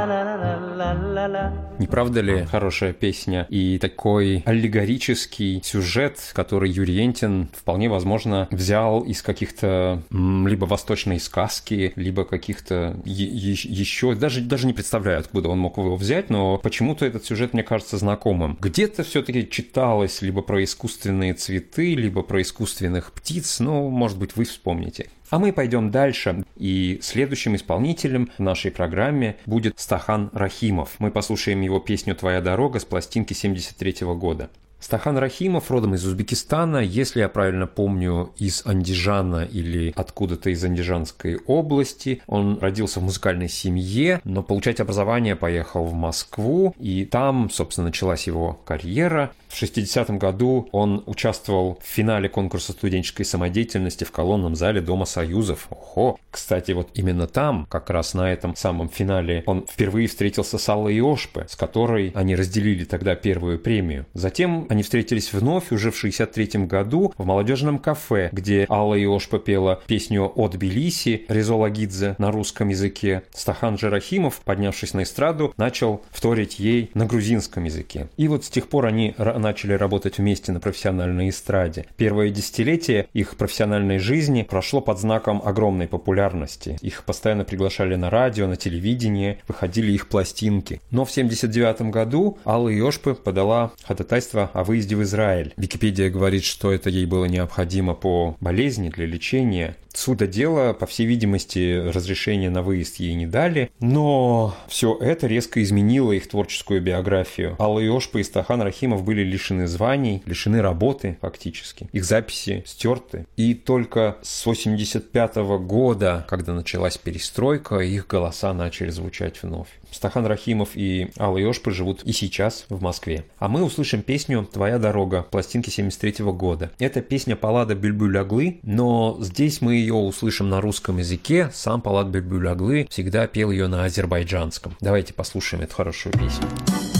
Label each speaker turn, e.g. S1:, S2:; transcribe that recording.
S1: Не правда ли хорошая песня и такой аллегорический сюжет, который Юрий Энтин вполне возможно взял из каких-то либо восточной сказки, либо каких-то еще, даже не представляю, откуда он мог его взять, но почему-то этот сюжет мне кажется знакомым. Где-то все-таки читалось либо про искусственные цветы, либо про искусственных птиц, но, может быть, вы вспомните. А мы пойдем дальше, и следующим исполнителем в нашей программе будет Стахан Рахимов. Мы послушаем его песню «Твоя дорога» с пластинки 1973 года. Стахан Рахимов родом из Узбекистана, если я правильно помню, из Андижана или откуда-то из Андижанской области. Он родился в музыкальной семье, но получать образование поехал в Москву, и там, собственно, началась его карьера. В 60-м году он участвовал в финале конкурса студенческой самодеятельности в колонном зале Дома Союзов. Ого! Кстати, вот именно там, как раз на этом самом финале, он впервые встретился с Аллой Иошпе, с которой они разделили тогда первую премию. Затем они встретились вновь уже в 63-м году в молодежном кафе, где Алла Иошпе пела песню «О Тбилиси» Резо Лагидзе на русском языке. Стахан же Рахимов, поднявшись на эстраду, начал вторить ей на грузинском языке. И вот с тех пор они начали работать вместе на профессиональной эстраде. Первое десятилетие их профессиональной жизни прошло под знаком огромной популярности. Их постоянно приглашали на радио, на телевидение, выходили их пластинки. Но в 1979 году Алла Иошпе подала ходатайство о выезде в Израиль. Википедия говорит, что это ей было необходимо по болезни, для лечения. Суда дела, по всей видимости, разрешения на выезд ей не дали, но все это резко изменило их творческую биографию. Алла Иошпе и Стахан Рахимов были лишены званий, лишены работы фактически. Их записи стерты. И только с 1985 года, когда началась перестройка, их голоса начали звучать вновь. Стахан Рахимов и Алла Иошпе живут и сейчас в Москве. А мы услышим песню «Твоя дорога» пластинки 1973 года. Это песня Полада Бюльбюль-Аглы, но здесь мы ее услышим на русском языке. Сам Полад Бюльбюль-Аглы всегда пел ее на азербайджанском. Давайте послушаем эту хорошую песню.